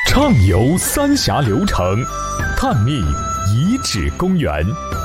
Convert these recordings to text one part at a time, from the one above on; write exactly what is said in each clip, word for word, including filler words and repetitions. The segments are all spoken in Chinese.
畅游三峡流程，探秘遗址公园。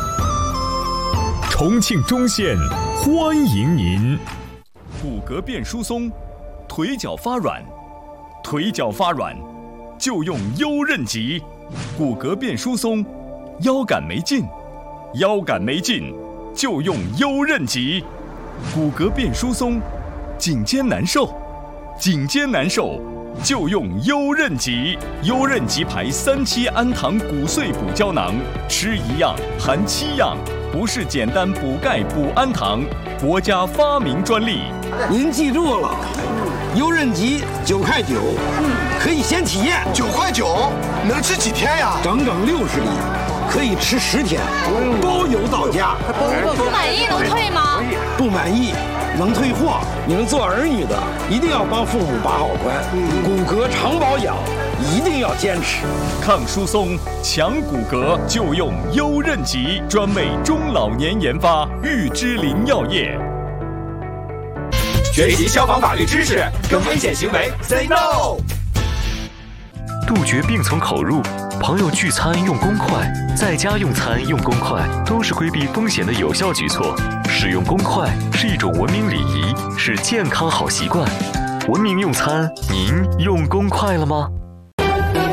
重庆中县欢迎您。 骨骼变疏松，腿脚发软，腿脚发软就用优韧脊。骨骼变疏松，腰杆没劲，腰杆没劲就用优韧脊。骨骼变疏松，颈肩难受，颈肩难受就用优韧脊。优韧脊牌三七氨糖骨碎补胶囊，吃一样含七样，不是简单补钙补氨糖，国家发明专利。 您记住了，优韧脊九块九，可以先体验。 九块九能吃几天呀？ 整整六十粒，可以吃十天，包邮到家。 不满意能退吗？ 不满意能退货。你们做儿女的一定要帮父母把好关，骨骼常保养一定要坚持。 抗疏松、强骨骼就用优韧脊，专为中老年研发，玉芝林药业。 学习消防法律知识，跟危险行为 say no。 杜绝病从口入，朋友聚餐用公筷，在家用餐用公筷，都是规避风险的有效举措。使用公筷是一种文明礼仪，是健康好习惯。文明用餐，您用公筷了吗？